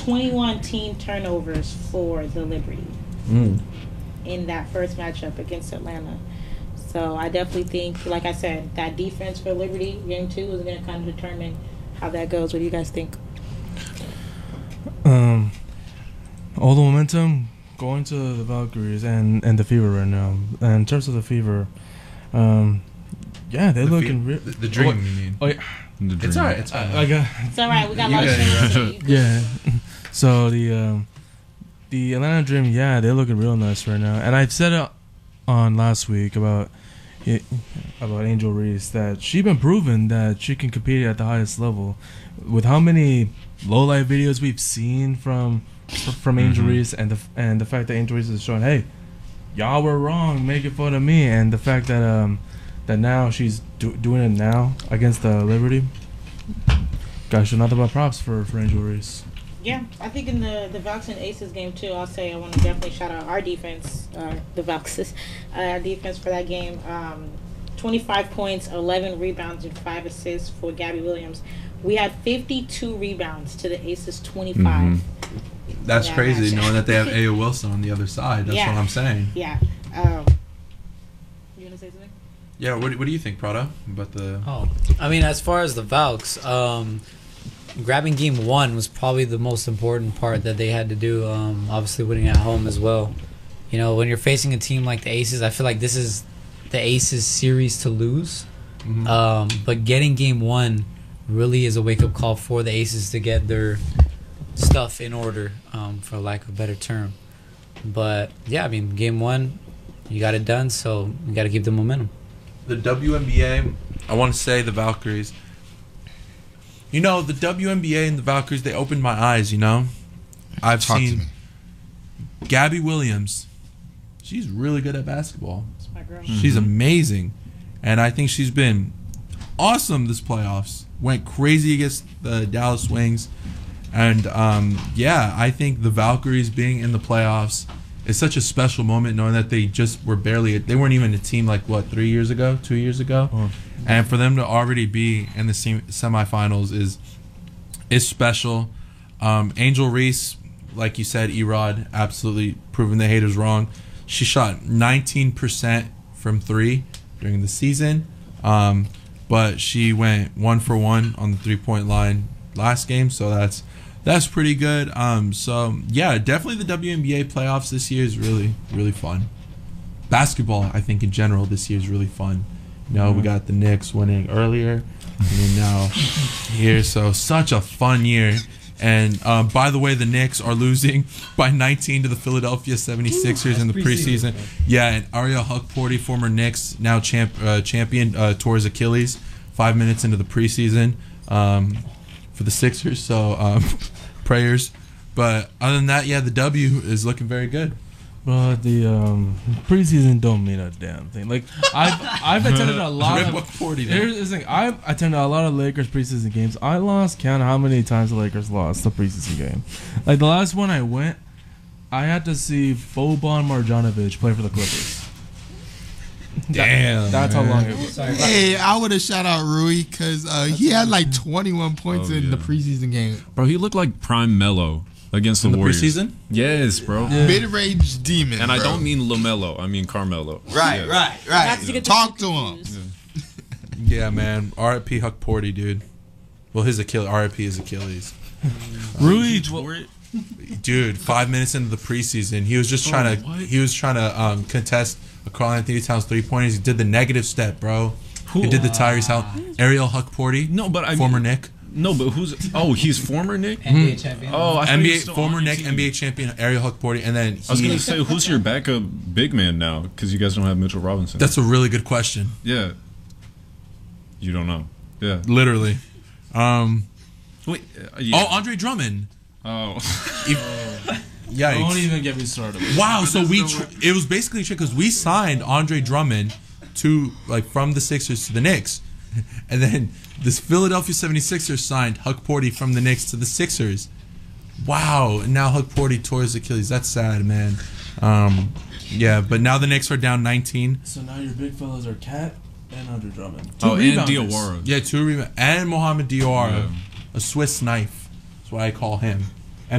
21 team turnovers for the Liberty in that first matchup against Atlanta. So I definitely think, like I said, that defense for Liberty, game 2, is going to kind of determine how that goes. What do you guys think? All the momentum going to the Valkyries and the Fever right now. And in terms of the Fever, they're looking real. The Dream, you mean? Oh, yeah. It's all right. It's all right. It's all right. We got a lot of chances. Yeah. So the Atlanta Dream, they're looking real nice right now. And I've said it on last week about Angel Reese that she's been proven that she can compete at the highest level. With how many low-light videos we've seen from Angel Reese, and the fact that Angel Reese is showing, hey, y'all were wrong, make it fun of me, and the fact that that now she's doing it now against the Liberty. Gosh, nothing but props for Angel Reese. Yeah, I think in the Valks and Aces game too, I'll say I want to definitely shout out our defense, the Valks, our defense for that game. 25 points, 11 rebounds, and 5 assists for Gabby Williams. We had 52 rebounds to the Aces 25. That's crazy, knowing that they have Aya Wilson on the other side. That's what I'm saying. Yeah. You want to say something? Yeah, what do you think, Prada, about the... I mean, as far as the Valks, grabbing game 1 was probably the most important part that they had to do, obviously winning at home as well. You know, when you're facing a team like the Aces, I feel like this is the Aces series to lose. But getting game 1 really is a wake-up call for the Aces to get their stuff in order, for lack of a better term. But, yeah, I mean, game 1, you got it done, so you got to keep the momentum. The WNBA, I want to say the Valkyries. You know, the WNBA and the Valkyries, they opened my eyes, you know? I've seen Gabby Williams. She's really good at basketball. That's my girl. She's amazing. And I think she's been awesome this playoffs. Went crazy against the Dallas Wings. And, I think the Valkyries being in the playoffs is such a special moment, knowing that they just were they weren't even a team like, 2 years ago? And for them to already be in the semifinals is special. Angel Reese, like you said, Erod, absolutely proving the haters wrong. She shot 19% from 3 during the season, but she went 1 for 1 on the 3-point line last game, so that's pretty good. Definitely the WNBA playoffs this year is really, really fun. Basketball, I think, in general, this year is really fun. You know, we got the Knicks winning earlier, and then now here. So such a fun year. And by the way, the Knicks are losing by 19 to the Philadelphia 76ers in the preseason. Yeah, and Ariel Huckporty, former Knicks, now champion, tore his Achilles 5 minutes into the preseason for the Sixers. So prayers. But other than that, the W is looking very good. Well, the preseason don't mean a damn thing. Like I've attended a lot of. Here's the thing: I've attended a lot of Lakers preseason games. I lost count how many times the Lakers lost the preseason game. Like the last one I went, I had to see Boban Marjanovic play for the Clippers. Damn, that's how long it was. Hey, I would have shout out Rui because he had like 21 points in the preseason game. Bro, he looked like prime Melo against the Warriors. Preseason? Yes, bro. Yeah. Mid-range demon. And bro. I don't mean LaMelo. I mean Carmelo. Right. Talk to him. Yeah, man. R.I.P. Huckporty, dude. Well, his Achilles. R.I.P. his Achilles. Rui, dude. 5 minutes into the preseason, he was just trying to contest a Karl-Anthony Towns 3-pointers. He did the negative step, bro. He did the Tyrese Haliburton. Ariel Huckporty. No, but I former mean, Nick. No, but who's? Oh, he's former Nick. NBA champion. Oh, I NBA former Nick NBA champion Ariel Huckporty, and then I was gonna say, who's your backup big man now? Because you guys don't have Mitchell Robinson. That's a really good question. Yeah. You don't know. Yeah. Literally. Wait. Yeah. Andre Drummond. Oh. Yikes. Don't even get me started. Wow. So it was basically because we signed Andre Drummond from the Sixers to the Knicks. And then this Philadelphia 76ers signed Huckporty from the Knicks to the Sixers. Wow. And now Huckporty tore his Achilles. That's sad, man. But now the Knicks are down 19. So now your big fellas are Cat and Andre Drummond. And Diawara. Yeah, 2 rebounds. And Mohamed Diawara. Yeah. A Swiss knife. That's what I call him.